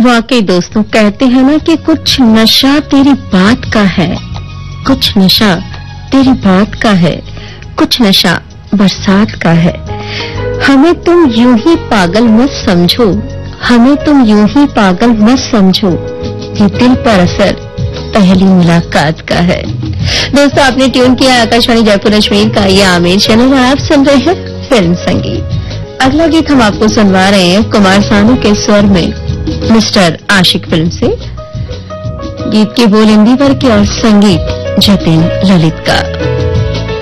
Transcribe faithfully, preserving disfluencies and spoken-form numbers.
वाकई दोस्तों, कहते हैं ना कि कुछ नशा तेरी बात का है, कुछ नशा तेरी बात का है, कुछ नशा बरसात का है। हमें तुम यूं ही पागल मत समझो, हमें तुम यूं ही पागल मत समझो, ये दिल पर असर पहली मुलाकात का है। दोस्तों, आपने ट्यून किया आकाशवाणी जयपुर अजमेर का ये आमिर चैनल और आप सुन रहे हैं फिल्म संगीत। अगला गीत हम आपको सुनवा रहे हैं कुमार सानू के स्वर में मिस्टर आशिक फिल्म से। गीत के बोल इंदिवर के और संगीत जतिन ललित का।